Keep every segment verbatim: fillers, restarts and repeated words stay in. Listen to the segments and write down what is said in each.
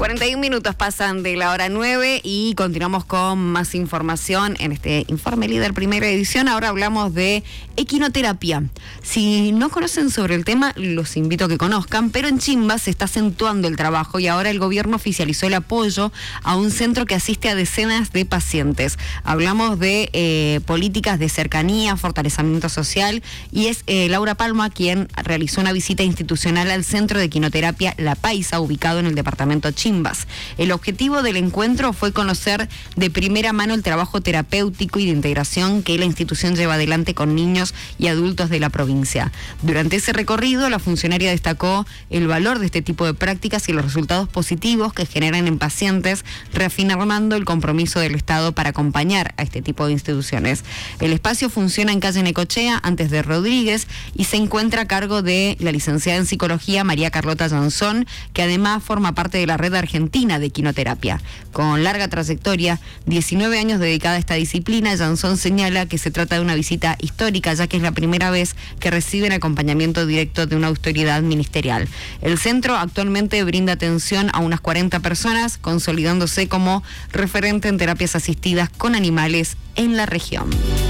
cuarenta y un minutos pasan de la hora nueve y continuamos con más información en este Informe Líder primera edición. Ahora hablamos de equinoterapia. Si no conocen sobre el tema, los invito a que conozcan, pero en Chimbas se está acentuando el trabajo y ahora el gobierno oficializó el apoyo a un centro que asiste a decenas de pacientes. Hablamos de eh, políticas de cercanía, fortalecimiento social, y es eh, Laura Palma quien realizó una visita institucional al centro de equinoterapia La Paisa, ubicado en el departamento Chimbas. El objetivo del encuentro fue conocer de primera mano el trabajo terapéutico y de integración que la institución lleva adelante con niños y adultos de la provincia. Durante ese recorrido, la funcionaria destacó el valor de este tipo de prácticas y los resultados positivos que generan en pacientes, reafirmando el compromiso del Estado para acompañar a este tipo de instituciones. El espacio funciona en calle Necochea, antes de Rodríguez, y se encuentra a cargo de la licenciada en psicología María Carlota Jansón, que además forma parte de la red argentina de equinoterapia. Con larga trayectoria, diecinueve años dedicada a esta disciplina, Jansón señala que se trata de una visita histórica, ya que es la primera vez que reciben acompañamiento directo de una autoridad ministerial. El centro actualmente brinda atención a unas cuarenta personas, consolidándose como referente en terapias asistidas con animales en la región.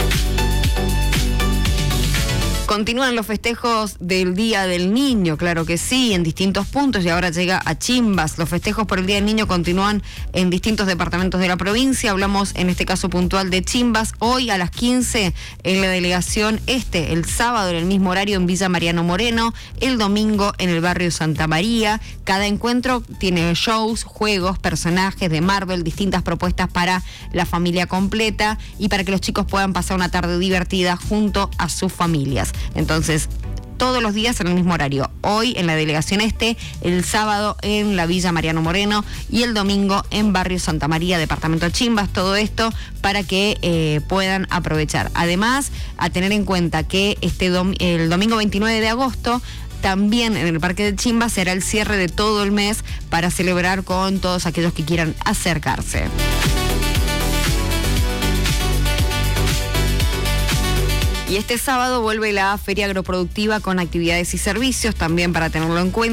Continúan los festejos del Día del Niño, claro que sí, en distintos puntos, y ahora llega a Chimbas. Los festejos por el Día del Niño continúan en distintos departamentos de la provincia. Hablamos en este caso puntual de Chimbas. Hoy a las quince en la delegación este, el sábado en el mismo horario en Villa Mariano Moreno, el domingo en el barrio Santa María. Cada encuentro tiene shows, juegos, personajes de Marvel, distintas propuestas para la familia completa y para que los chicos puedan pasar una tarde divertida junto a sus familias. Entonces, todos los días en el mismo horario. Hoy en la delegación este, el sábado en la Villa Mariano Moreno y el domingo en barrio Santa María, departamento Chimbas. Todo esto para que eh, puedan aprovechar. Además, a tener en cuenta que este dom- el domingo veintinueve de agosto, también en el Parque de Chimbas será el cierre de todo el mes para celebrar con todos aquellos que quieran acercarse. Y este sábado vuelve la Feria Agroproductiva con actividades y servicios, también para tenerlo en cuenta.